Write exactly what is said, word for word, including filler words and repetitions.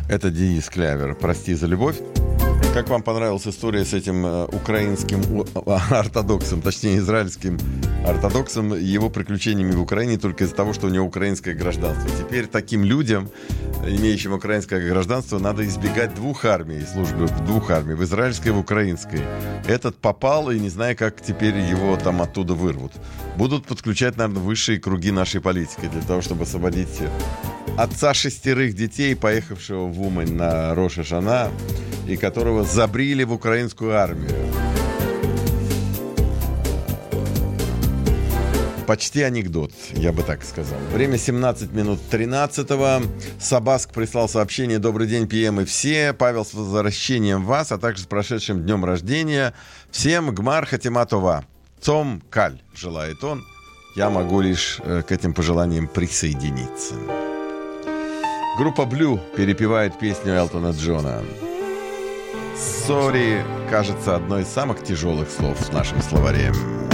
Это Денис Клявер. «Прости за любовь». Как вам понравилась история с этим э, украинским ортодоксом, точнее, израильским ортодоксом, его приключениями в Украине только из-за того, что у него украинское гражданство? Теперь таким людям, имеющим украинское гражданство, надо избегать двух армий, службы в двух армий, в израильской и в украинской. Этот попал, и не знаю, как теперь его там оттуда вырвут. Будут подключать, наверное, высшие круги нашей политики для того, чтобы освободить отца шестерых детей, поехавшего в Умань на Рош ха-Шана, и которого забрили в украинскую армию. Почти анекдот, я бы так сказал. Время семнадцать минут тринадцатого. Сабаск прислал сообщение: «Добрый день, пи эм и все. Павел, с возвращением вас, а также с прошедшим днем рождения. Всем гмар хатима това. Цом каль», желает он. Я могу лишь э, к этим пожеланиям присоединиться. Группа Blue перепевает песню Элтона Джона. «Sorry» кажется одной из самых тяжелых слов в нашем словаре.